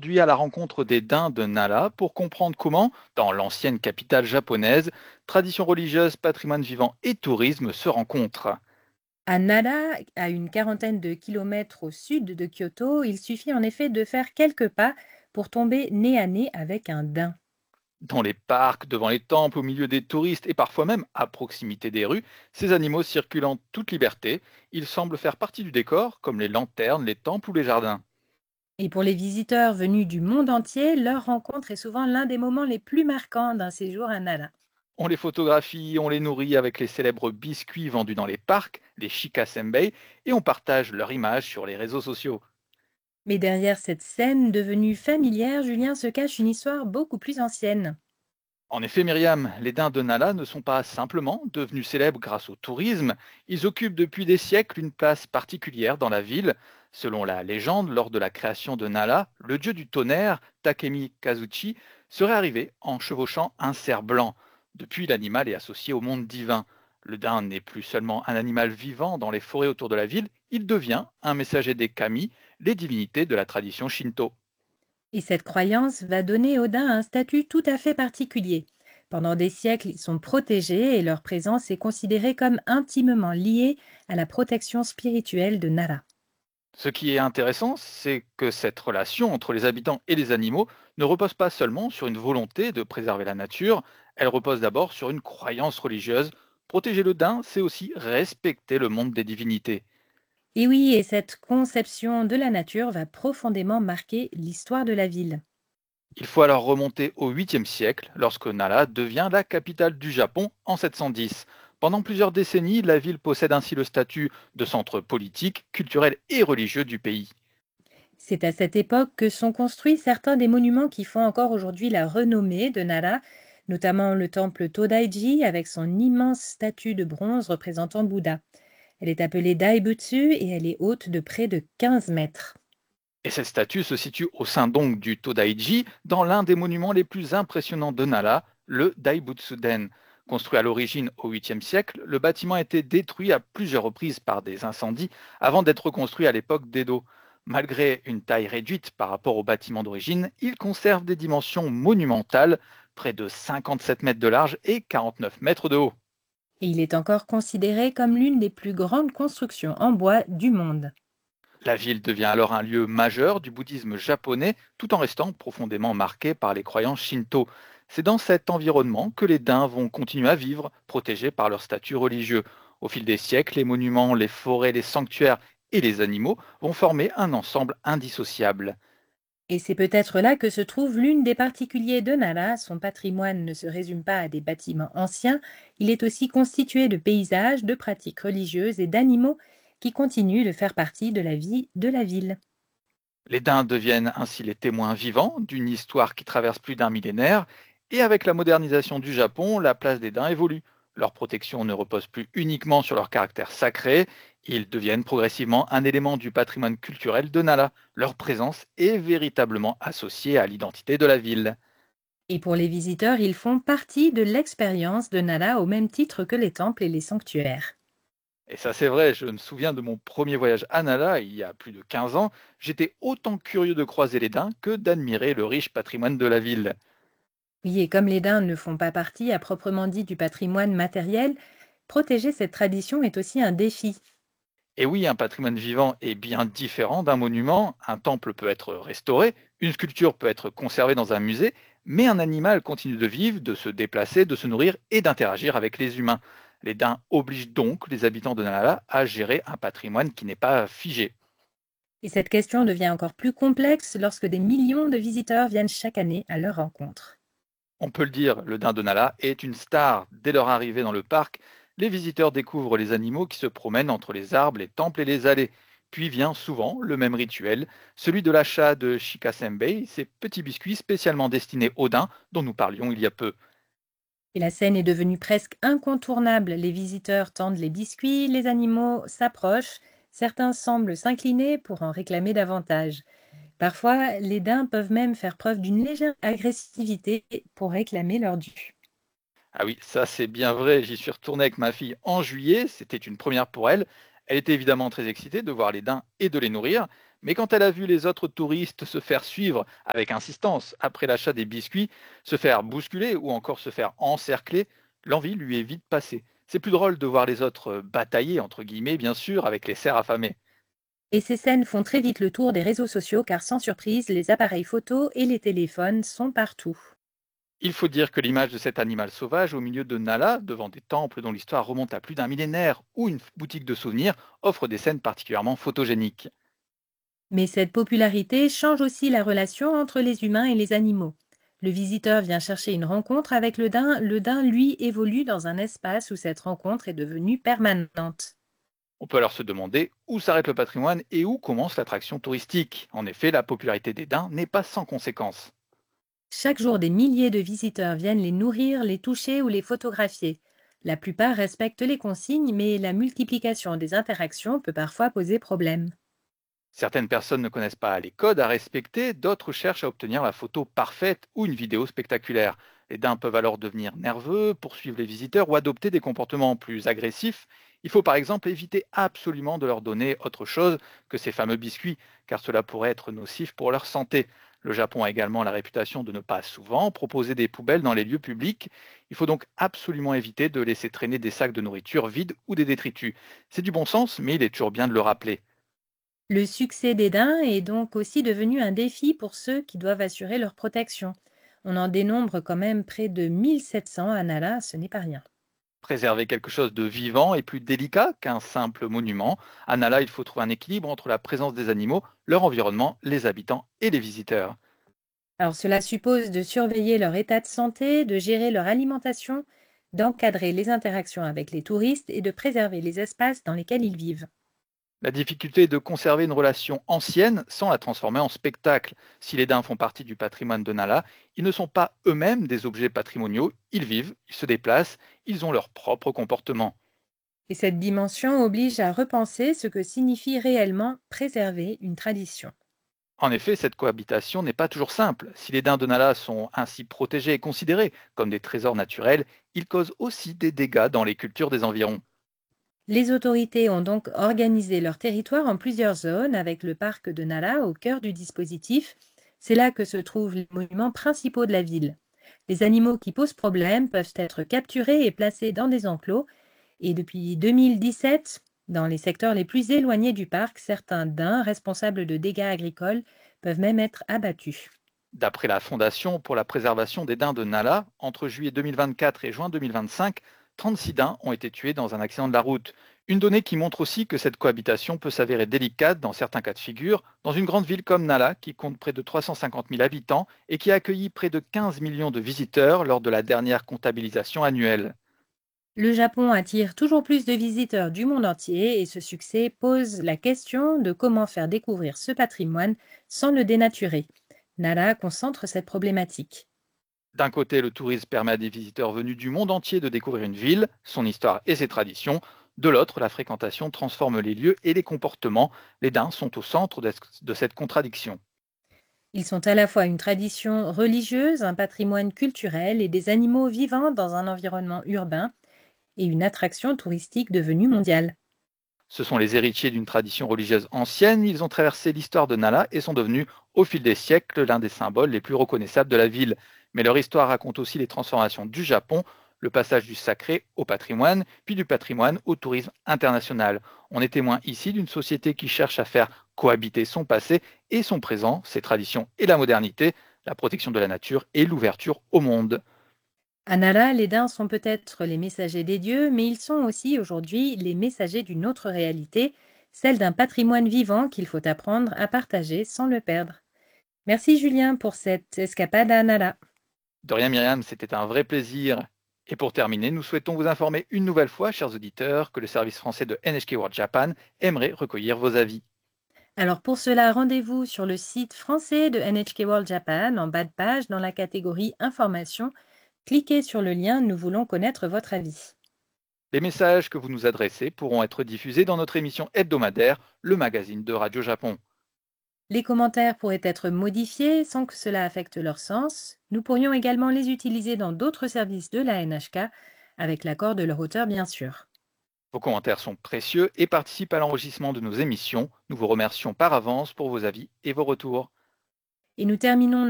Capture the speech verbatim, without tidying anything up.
aujourd'hui à la rencontre des daims de Nara pour comprendre comment, dans l'ancienne capitale japonaise, tradition religieuse, patrimoine vivant et tourisme se rencontrent. À Nara, à une quarantaine de kilomètres au sud de Kyoto, il suffit en effet de faire quelques pas pour tomber nez à nez avec un daim. Dans les parcs, devant les temples, au milieu des touristes et parfois même à proximité des rues, ces animaux circulent en toute liberté. Ils semblent faire partie du décor, comme les lanternes, les temples ou les jardins. Et pour les visiteurs venus du monde entier, leur rencontre est souvent l'un des moments les plus marquants d'un séjour à Nara. On les photographie, on les nourrit avec les célèbres biscuits vendus dans les parcs, les shikasembei, et on partage leur image sur les réseaux sociaux. Mais derrière cette scène devenue familière, Julien, se cache une histoire beaucoup plus ancienne. En effet, Myriam, les daims de Nala ne sont pas simplement devenus célèbres grâce au tourisme, ils occupent depuis des siècles une place particulière dans la ville. Selon la légende, lors de la création de Nala, le dieu du tonnerre, Takemi Kazuchi, serait arrivé en chevauchant un cerf blanc. Depuis, l'animal est associé au monde divin. Le daim n'est plus seulement un animal vivant dans les forêts autour de la ville, il devient un messager des kami, les divinités de la tradition shinto. Et cette croyance va donner aux daims un statut tout à fait particulier. Pendant des siècles, ils sont protégés et leur présence est considérée comme intimement liée à la protection spirituelle de Nara. Ce qui est intéressant, c'est que cette relation entre les habitants et les animaux ne repose pas seulement sur une volonté de préserver la nature, elle repose d'abord sur une croyance religieuse. Protéger le daim, c'est aussi respecter le monde des divinités. Et oui, et cette conception de la nature va profondément marquer l'histoire de la ville. Il faut alors remonter au huitième siècle, lorsque Nara devient la capitale du Japon en sept cent dix. Pendant plusieurs décennies, la ville possède ainsi le statut de centre politique, culturel et religieux du pays. C'est à cette époque que sont construits certains des monuments qui font encore aujourd'hui la renommée de Nara, notamment le temple Todaiji avec son immense statue de bronze représentant Bouddha. Elle est appelée Daibutsu et elle est haute de près de quinze mètres. Et cette statue se situe au sein donc du Todaiji, dans l'un des monuments les plus impressionnants de Nara, le Daibutsuden. Construit à l'origine au huitième siècle, le bâtiment a été détruit à plusieurs reprises par des incendies avant d'être reconstruit à l'époque d'Edo. Malgré une taille réduite par rapport au bâtiment d'origine, il conserve des dimensions monumentales, près de cinquante-sept mètres de large et quarante-neuf mètres de haut. Et il est encore considéré comme l'une des plus grandes constructions en bois du monde. La ville devient alors un lieu majeur du bouddhisme japonais tout en restant profondément marqué par les croyances shinto. C'est dans cet environnement que les daims vont continuer à vivre, protégés par leur statut religieux. Au fil des siècles, les monuments, les forêts, les sanctuaires et les animaux vont former un ensemble indissociable. Et c'est peut-être là que se trouve l'une des particuliers de Nara. Son patrimoine ne se résume pas à des bâtiments anciens, il est aussi constitué de paysages, de pratiques religieuses et d'animaux qui continuent de faire partie de la vie de la ville. Les daims deviennent ainsi les témoins vivants d'une histoire qui traverse plus d'un millénaire, et avec la modernisation du Japon, la place des daims évolue. Leur protection ne repose plus uniquement sur leur caractère sacré, ils deviennent progressivement un élément du patrimoine culturel de Nara. Leur présence est véritablement associée à l'identité de la ville. Et pour les visiteurs, ils font partie de l'expérience de Nara au même titre que les temples et les sanctuaires. Et ça c'est vrai, je me souviens de mon premier voyage à Nara il y a plus de quinze ans, j'étais autant curieux de croiser les daims que d'admirer le riche patrimoine de la ville. Oui, et comme les daims ne font pas partie à proprement dit du patrimoine matériel, protéger cette tradition est aussi un défi. Et oui, un patrimoine vivant est bien différent d'un monument. Un temple peut être restauré, une sculpture peut être conservée dans un musée, mais un animal continue de vivre, de se déplacer, de se nourrir et d'interagir avec les humains. Les daims obligent donc les habitants de Nala à gérer un patrimoine qui n'est pas figé. Et cette question devient encore plus complexe lorsque des millions de visiteurs viennent chaque année à leur rencontre. On peut le dire, le daim de Nala est une star. Dès leur arrivée dans le parc, les visiteurs découvrent les animaux qui se promènent entre les arbres, les temples et les allées. Puis vient souvent le même rituel, celui de l'achat de shikasembei, ces petits biscuits spécialement destinés aux daims dont nous parlions il y a peu. Et la scène est devenue presque incontournable. Les visiteurs tendent les biscuits, les animaux s'approchent, certains semblent s'incliner pour en réclamer davantage. Parfois, les daims peuvent même faire preuve d'une légère agressivité pour réclamer leur dû. Ah oui, ça c'est bien vrai, j'y suis retourné avec ma fille en juillet, c'était une première pour elle. Elle était évidemment très excitée de voir les daims et de les nourrir, Mais quand elle a vu les autres touristes se faire suivre avec insistance après l'achat des biscuits, se faire bousculer ou encore se faire encercler, l'envie lui est vite passée. C'est plus drôle de voir les autres euh, batailler, entre guillemets, bien sûr, avec les cerfs affamés. Et ces scènes font très vite le tour des réseaux sociaux car sans surprise, les appareils photos et les téléphones sont partout. Il faut dire que l'image de cet animal sauvage au milieu de Nala, devant des temples dont l'histoire remonte à plus d'un millénaire ou une boutique de souvenirs, offre des scènes particulièrement photogéniques. Mais cette popularité change aussi la relation entre les humains et les animaux. Le visiteur vient chercher une rencontre avec le daim, le daim, lui, évolue dans un espace où cette rencontre est devenue permanente. On peut alors se demander où s'arrête le patrimoine et où commence l'attraction touristique. En effet, la popularité des daims n'est pas sans conséquences. Chaque jour, des milliers de visiteurs viennent les nourrir, les toucher ou les photographier. La plupart respectent les consignes, mais la multiplication des interactions peut parfois poser problème. Certaines personnes ne connaissent pas les codes à respecter, d'autres cherchent à obtenir la photo parfaite ou une vidéo spectaculaire. Les daims peuvent alors devenir nerveux, poursuivre les visiteurs ou adopter des comportements plus agressifs. Il faut par exemple éviter absolument de leur donner autre chose que ces fameux biscuits, car cela pourrait être nocif pour leur santé. Le Japon a également la réputation de ne pas souvent proposer des poubelles dans les lieux publics. Il faut donc absolument éviter de laisser traîner des sacs de nourriture vides ou des détritus. C'est du bon sens, mais il est toujours bien de le rappeler. Le succès des daims est donc aussi devenu un défi pour ceux qui doivent assurer leur protection. On en dénombre quand même près de mille sept cents à Nala, ce n'est pas rien. Préserver quelque chose de vivant est plus délicat qu'un simple monument. À Nala, il faut trouver un équilibre entre la présence des animaux, leur environnement, les habitants et les visiteurs. Alors cela suppose de surveiller leur état de santé, de gérer leur alimentation, d'encadrer les interactions avec les touristes et de préserver les espaces dans lesquels ils vivent. La difficulté est de conserver une relation ancienne sans la transformer en spectacle. Si les daims font partie du patrimoine de Nala, ils ne sont pas eux-mêmes des objets patrimoniaux, ils vivent, ils se déplacent, ils ont leur propre comportement. Et cette dimension oblige à repenser ce que signifie réellement préserver une tradition. En effet, cette cohabitation n'est pas toujours simple. Si les daims de Nala sont ainsi protégés et considérés comme des trésors naturels, ils causent aussi des dégâts dans les cultures des environs. Les autorités ont donc organisé leur territoire en plusieurs zones avec le parc de Nala au cœur du dispositif. C'est là que se trouvent les monuments principaux de la ville. Les animaux qui posent problème peuvent être capturés et placés dans des enclos. Et depuis deux mille dix-sept, dans les secteurs les plus éloignés du parc, certains daims responsables de dégâts agricoles peuvent même être abattus. D'après la Fondation pour la préservation des daims de Nala, entre juillet deux mille vingt-quatre et juin deux mille vingt-cinq, trente-six daims ont été tués dans un accident de la route. Une donnée qui montre aussi que cette cohabitation peut s'avérer délicate dans certains cas de figure, dans une grande ville comme Nala, qui compte près de trois cent cinquante mille habitants et qui a accueilli près de quinze millions de visiteurs lors de la dernière comptabilisation annuelle. Le Japon attire toujours plus de visiteurs du monde entier et ce succès pose la question de comment faire découvrir ce patrimoine sans le dénaturer. Nara concentre cette problématique. D'un côté, le tourisme permet à des visiteurs venus du monde entier de découvrir une ville, son histoire et ses traditions. De l'autre, la fréquentation transforme les lieux et les comportements. Les daims sont au centre de de cette contradiction. Ils sont à la fois une tradition religieuse, un patrimoine culturel et des animaux vivants dans un environnement urbain et une attraction touristique devenue mondiale. Ce sont les héritiers d'une tradition religieuse ancienne, ils ont traversé l'histoire de Nala et sont devenus, au fil des siècles, l'un des symboles les plus reconnaissables de la ville. Mais leur histoire raconte aussi les transformations du Japon, le passage du sacré au patrimoine, puis du patrimoine au tourisme international. On est témoin ici d'une société qui cherche à faire cohabiter son passé et son présent, ses traditions et la modernité, la protection de la nature et l'ouverture au monde. À Nara, les daims sont peut-être les messagers des dieux, mais ils sont aussi aujourd'hui les messagers d'une autre réalité, celle d'un patrimoine vivant qu'il faut apprendre à partager sans le perdre. Merci Julien pour cette escapade à Nara. De rien, Myriam, c'était un vrai plaisir. Et pour terminer, nous souhaitons vous informer une nouvelle fois, chers auditeurs, que le service français de N H K World Japan aimerait recueillir vos avis. Alors pour cela, rendez-vous sur le site français de N H K World Japan en bas de page dans la catégorie Informations. Cliquez sur le lien Nous voulons connaître votre avis. Les messages que vous nous adressez pourront être diffusés dans notre émission hebdomadaire, le magazine de Radio Japon. Les commentaires pourraient être modifiés sans que cela affecte leur sens. Nous pourrions également les utiliser dans d'autres services de la N H K, avec l'accord de leur auteur bien sûr. Vos commentaires sont précieux et participent à l'enrichissement de nos émissions. Nous vous remercions par avance pour vos avis et vos retours. Et nous terminons